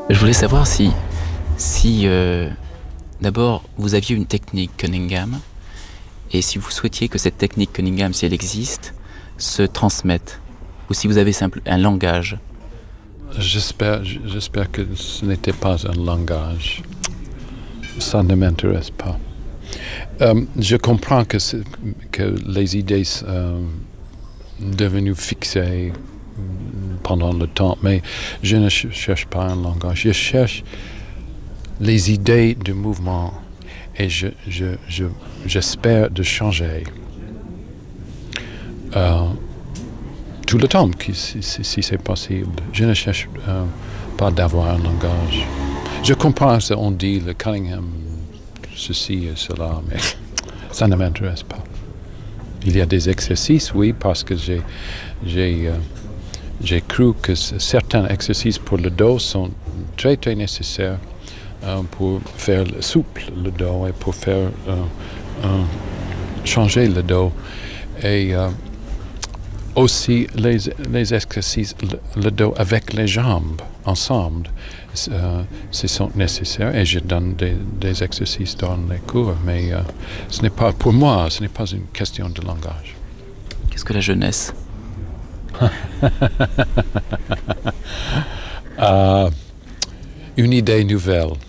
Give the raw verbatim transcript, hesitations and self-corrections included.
Je voulais savoir si, si euh, d'abord vous aviez une technique Cunningham et si vous souhaitiez que cette technique Cunningham, si elle existe, se transmette, ou si vous avez simple, un langage. J'espère, j'espère que ce n'était pas un langage. Ça ne m'intéresse pas. Euh, je comprends que, que les idées sont euh, devenues fixées pendant le temps, mais je ne ch- cherche pas un langage. Je cherche les idées du mouvement et je, je, je, j'espère de changer euh, tout le temps, si, si, si c'est possible. Je ne cherche euh, pas d'avoir un langage. Je comprends ce qu'on dit, le Cunningham, ceci et cela, mais ça ne m'intéresse pas. Il y a des exercices, oui, parce que j'ai, j'ai, euh, j'ai cru que certains exercices pour le dos sont très, très nécessaires euh, pour faire souple le dos et pour faire euh, euh, changer le dos. Et euh, aussi les, les exercices, le, le dos avec les jambes ensemble, euh, ce sont nécessaires et je donne des, des exercices dans les cours, mais euh, ce n'est pas pour moi, ce n'est pas une question de langage. Qu'est-ce que la jeunesse? euh, Une idée nouvelle.